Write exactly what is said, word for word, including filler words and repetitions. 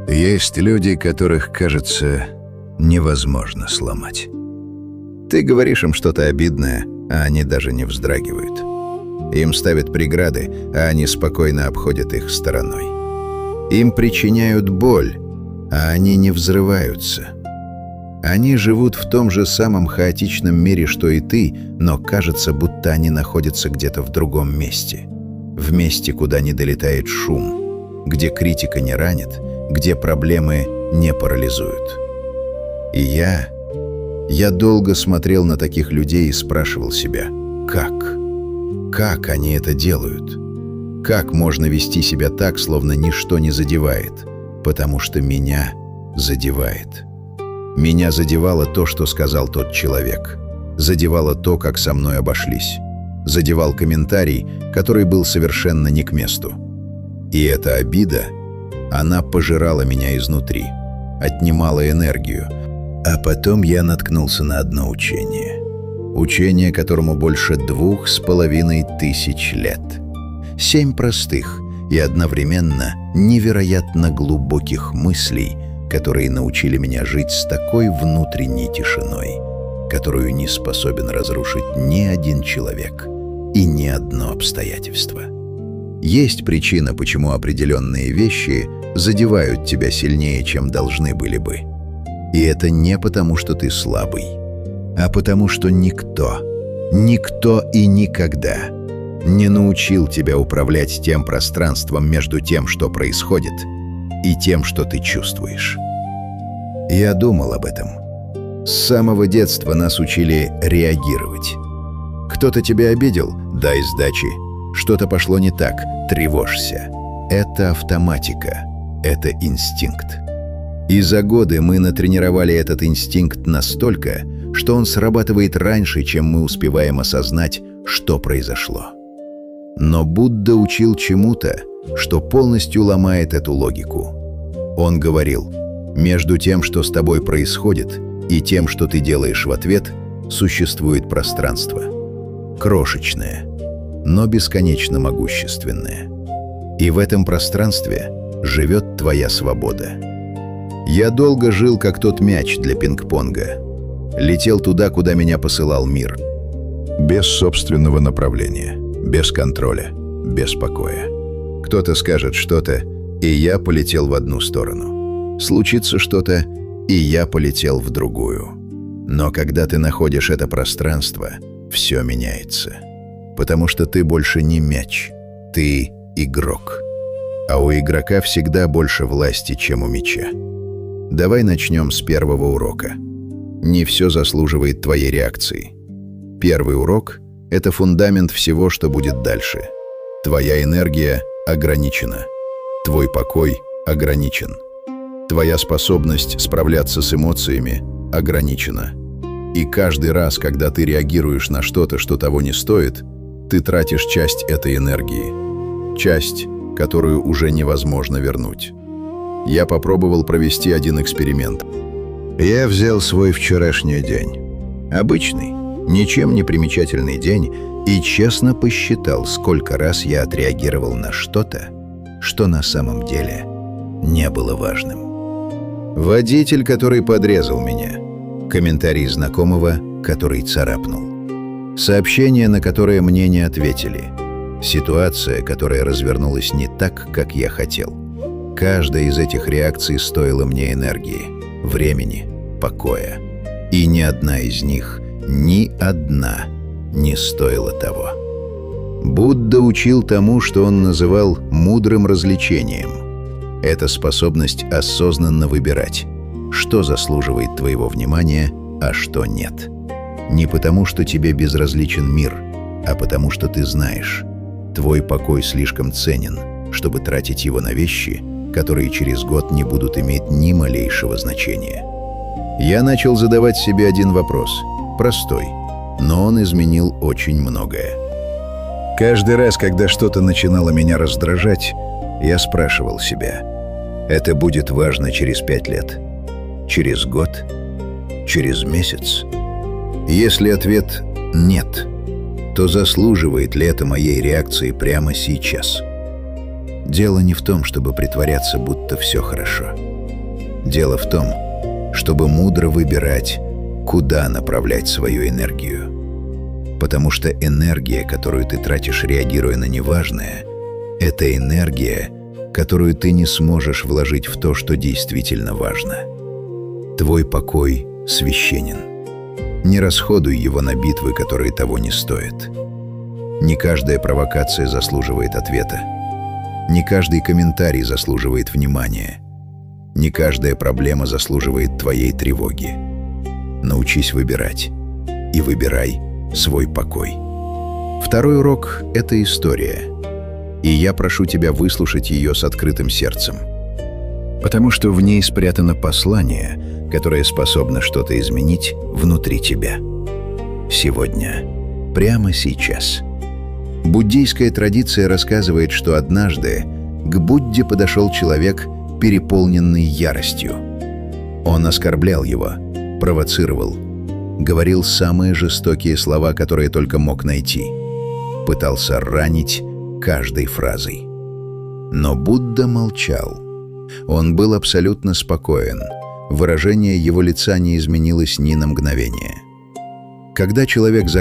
Есть люди, которых, кажется, невозможно сломать. Ты говоришь им что-то обидное, а они даже не вздрагивают. Им ставят преграды, а они спокойно обходят их стороной. Им причиняют боль, а они не взрываются. Они живут в том же самом хаотичном мире, что и ты, но кажется, будто они находятся где-то в другом месте. В месте, куда не долетает шум, где критика не ранит, где проблемы не парализуют. И я... Я долго смотрел на таких людей и спрашивал себя, как? Как они это делают? Как можно вести себя так, словно ничто не задевает? Потому что меня задевает. Меня задевало то, что сказал тот человек. Задевало то, как со мной обошлись. Задевал комментарий, который был совершенно не к месту. И эта обида, она пожирала меня изнутри, отнимала энергию. А потом я наткнулся на одно учение. Учение, которому больше двух с половиной тысяч лет. Семь простых и одновременно невероятно глубоких мыслей, которые научили меня жить с такой внутренней тишиной, которую не способен разрушить ни один человек и ни одно обстоятельство. Есть причина, почему определенные вещи задевают тебя сильнее, чем должны были бы. И это не потому, что ты слабый, а потому, что никто, никто и никогда не научил тебя управлять тем пространством между тем, что происходит, и тем, что ты чувствуешь. Я думал об этом. С самого детства нас учили реагировать. Кто-то тебя обидел? Дай сдачи. Что-то пошло не так? Тревожься. Это автоматика. Это инстинкт. И за годы мы натренировали этот инстинкт настолько, что он срабатывает раньше, чем мы успеваем осознать, что произошло. Но Будда учил чему-то, что полностью ломает эту логику. Он говорил, между тем, что с тобой происходит, и тем, что ты делаешь в ответ, существует пространство. Крошечное, но бесконечно могущественное. И в этом пространстве живет твоя свобода. Я долго жил, как тот мяч для пинг-понга. Летел туда, куда меня посылал мир. Без собственного направления, без контроля, без покоя. Кто-то скажет что-то, и я полетел в одну сторону. Случится что-то, и я полетел в другую. Но когда ты находишь это пространство, все меняется. Потому что ты больше не мяч, ты игрок. А у игрока всегда больше власти, чем у мяча. Давай начнем с первого урока. Не все заслуживает твоей реакции. Первый урок — это фундамент всего, что будет дальше. Твоя энергия ограничена. Твой покой ограничен. Твоя способность справляться с эмоциями ограничена. И каждый раз, когда ты реагируешь на что-то, что того не стоит, ты тратишь часть этой энергии. Часть, которую уже невозможно вернуть. Я попробовал провести один эксперимент. Я взял свой вчерашний день. Обычный, ничем не примечательный день, и честно посчитал, сколько раз я отреагировал на что-то, что на самом деле не было важным. Водитель, который подрезал меня. Комментарий знакомого, который царапнул. Сообщение, на которое мне не ответили. Ситуация, которая развернулась не так, как я хотел. Каждая из этих реакций стоила мне энергии, времени, покоя. И ни одна из них, ни одна не стоила того. Будда учил тому, что он называл мудрым развлечением. Это способность осознанно выбирать, что заслуживает твоего внимания, а что нет. Не потому, что тебе безразличен мир, а потому, что ты знаешь, твой покой слишком ценен, чтобы тратить его на вещи, которые через год не будут иметь ни малейшего значения. Я начал задавать себе один вопрос, простой, но он изменил очень многое. Каждый раз, когда что-то начинало меня раздражать, я спрашивал себя, это будет важно через пять лет, через год, через месяц? Если ответ «нет», то заслуживает ли это моей реакции прямо сейчас? Дело не в том, чтобы притворяться, будто все хорошо. Дело в том, чтобы мудро выбирать, куда направлять свою энергию. Потому что энергия, которую ты тратишь, реагируя на неважное, это энергия, которую ты не сможешь вложить в то, что действительно важно. Твой покой священен. Не расходуй его на битвы, которые того не стоят. Не каждая провокация заслуживает ответа. Не каждый комментарий заслуживает внимания. Не каждая проблема заслуживает твоей тревоги. Научись выбирать. И выбирай свой покой. Второй урок — это история. И я прошу тебя выслушать ее с открытым сердцем. Потому что в ней спрятано послание, которое способно что-то изменить внутри тебя. Сегодня. Прямо сейчас. Буддийская традиция рассказывает, что однажды к Будде подошел человек, переполненный яростью. Он оскорблял его, провоцировал, говорил самые жестокие слова, которые только мог найти, пытался ранить каждой фразой. Но Будда молчал. Он был абсолютно спокоен. Выражение его лица не изменилось ни на мгновение. Когда человек